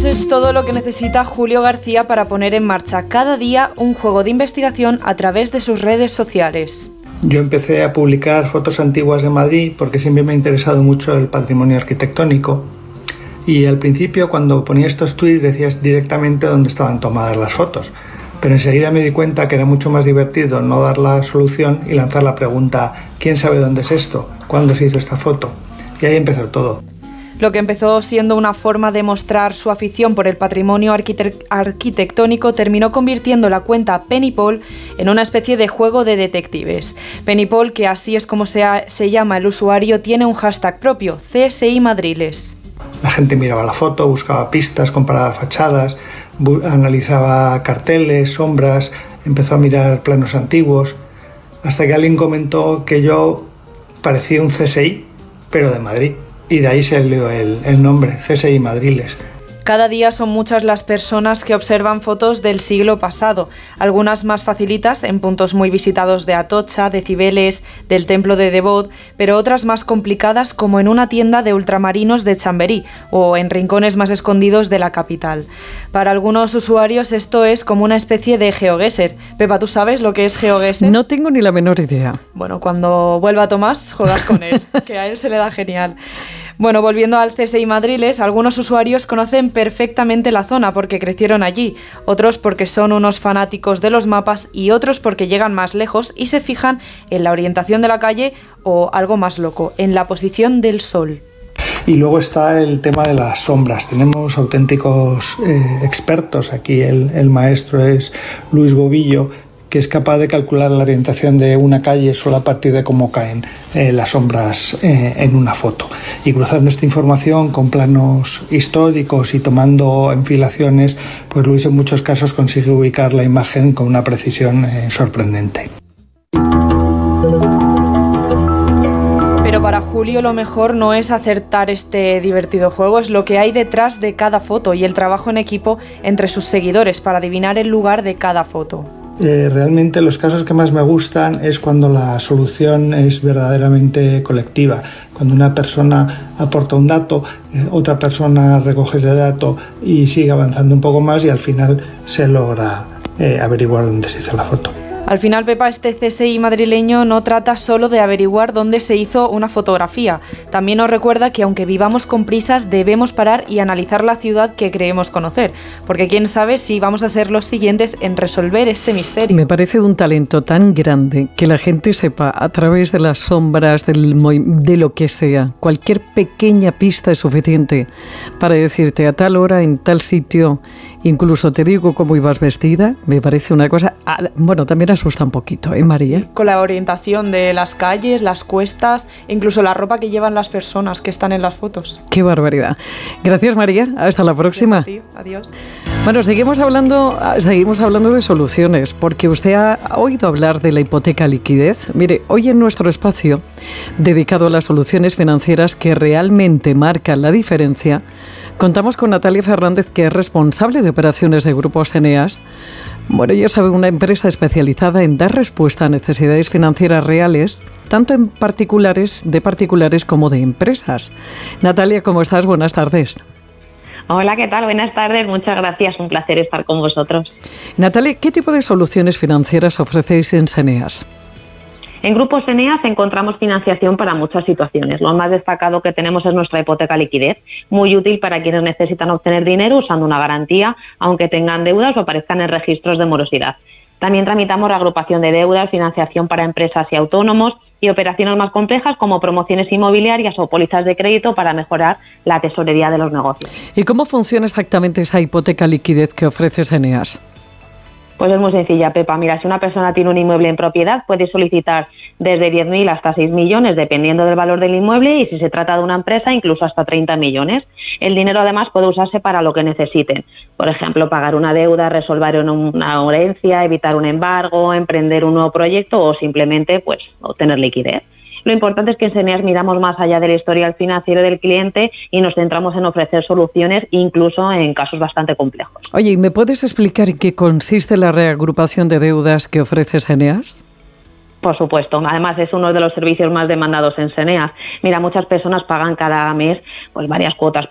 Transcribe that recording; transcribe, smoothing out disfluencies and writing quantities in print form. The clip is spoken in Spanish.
es todo lo que necesita Julio García para poner en marcha cada día un juego de investigación a través de sus redes sociales. Yo empecé a publicar fotos antiguas de Madrid porque siempre me ha interesado mucho el patrimonio arquitectónico. Y al principio, cuando ponía estos tweets, decías directamente dónde estaban tomadas las fotos. Pero enseguida me di cuenta que era mucho más divertido no dar la solución y lanzar la pregunta: ¿quién sabe dónde es esto? ¿Cuándo se hizo esta foto? Y ahí empezó todo. Lo que empezó siendo una forma de mostrar su afición por el patrimonio arquitectónico terminó convirtiendo la cuenta Pennypol en una especie de juego de detectives. Pennypol, que así es como se llama el usuario, tiene un hashtag propio, CSI Madriles. La gente miraba la foto, buscaba pistas, comparaba fachadas, analizaba carteles, sombras, empezó a mirar planos antiguos, hasta que alguien comentó que yo parecía un CSI, pero de Madrid. Y de ahí salió el nombre, CSI Madriles. Cada día son muchas las personas que observan fotos del siglo pasado, algunas más facilitas en puntos muy visitados de Atocha, de Cibeles, del templo de Devot, pero otras más complicadas como en una tienda de ultramarinos de Chamberí o en rincones más escondidos de la capital. Para algunos usuarios esto es como una especie de GeoGuessr. Pepa, ¿tú sabes lo que es GeoGuessr? No tengo ni la menor idea. Bueno, cuando vuelva Tomás, juegas con él, que a él se le da genial. Bueno, volviendo al CSI Madriles, algunos usuarios conocen perfectamente la zona porque crecieron allí, otros porque son unos fanáticos de los mapas y otros porque llegan más lejos y se fijan en la orientación de la calle o, algo más loco, en la posición del sol. Y luego está el tema de las sombras. Tenemos auténticos expertos aquí. El maestro es Luis Bobillo, que es capaz de calcular la orientación de una calle solo a partir de cómo caen las sombras en una foto. Y cruzando esta información con planos históricos y tomando enfilaciones, pues Luis en muchos casos consigue ubicar la imagen con una precisión sorprendente. Pero para Julio lo mejor no es acertar este divertido juego, es lo que hay detrás de cada foto y el trabajo en equipo entre sus seguidores para adivinar el lugar de cada foto. Realmente los casos que más me gustan es cuando la solución es verdaderamente colectiva, cuando una persona aporta un dato, otra persona recoge ese dato y sigue avanzando un poco más y al final se logra averiguar dónde se hizo la foto. Al final, Pepa, este CSI madrileño no trata solo de averiguar dónde se hizo una fotografía. También nos recuerda que aunque vivamos con prisas, debemos parar y analizar la ciudad que creemos conocer. Porque quién sabe si vamos a ser los siguientes en resolver este misterio. Me parece de un talento tan grande que la gente sepa a través de las sombras, de lo que sea. Cualquier pequeña pista es suficiente para decirte a tal hora, en tal sitio. Incluso te digo cómo ibas vestida. Me parece una cosa... Bueno, también asusta un poquito, ¿eh, María? Sí, con la orientación de las calles, las cuestas, incluso la ropa que llevan las personas que están en las fotos. ¡Qué barbaridad! Gracias, María. Hasta la próxima. Gracias a ti. Adiós. Bueno, seguimos hablando de soluciones, porque usted ha oído hablar de la hipoteca liquidez. Mire, hoy en nuestro espacio, dedicado a las soluciones financieras que realmente marcan la diferencia, contamos con Natalia Fernández, que es responsable de operaciones de Grupos Eneas. Bueno, ya sabe, una empresa especializada en dar respuesta a necesidades financieras reales, tanto de particulares como de empresas. Natalia, ¿cómo estás? Buenas tardes. Hola, ¿qué tal? Buenas tardes, muchas gracias, un placer estar con vosotros. Natalia, ¿qué tipo de soluciones financieras ofrecéis en Eneas? En Grupos Eneas encontramos financiación para muchas situaciones. Lo más destacado que tenemos es nuestra hipoteca liquidez, muy útil para quienes necesitan obtener dinero usando una garantía, aunque tengan deudas o aparezcan en registros de morosidad. También tramitamos reagrupación de deudas, financiación para empresas y autónomos y operaciones más complejas como promociones inmobiliarias o pólizas de crédito para mejorar la tesorería de los negocios. ¿Y cómo funciona exactamente esa hipoteca liquidez que ofrece Eneas? Pues es muy sencilla, Pepa. Mira, si una persona tiene un inmueble en propiedad, puede solicitar desde 10.000 hasta 6 millones, dependiendo del valor del inmueble, y si se trata de una empresa, incluso hasta 30 millones. El dinero, además, puede usarse para lo que necesiten. Por ejemplo, pagar una deuda, resolver una herencia, evitar un embargo, emprender un nuevo proyecto o simplemente, pues, obtener liquidez. Lo importante es que en Eneas miramos más allá del historial financiero del cliente y nos centramos en ofrecer soluciones, incluso en casos bastante complejos. Oye, ¿y me puedes explicar en qué consiste la reagrupación de deudas que ofrece Eneas? Por supuesto, además es uno de los servicios más demandados en Eneas. Mira, muchas personas pagan cada mes pues varias cuotas